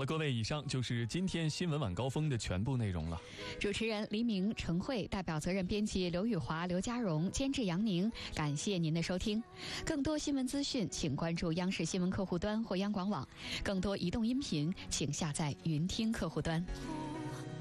了，各位，以上就是今天新闻晚高峰的全部内容了。 主持人黎明、程慧，代表责任编辑刘宇华、刘家荣，监制杨宁。感谢您的收听。更多新闻资讯，请关注央视新闻客户端或央广网；更多移动音频，请下载云听客户端。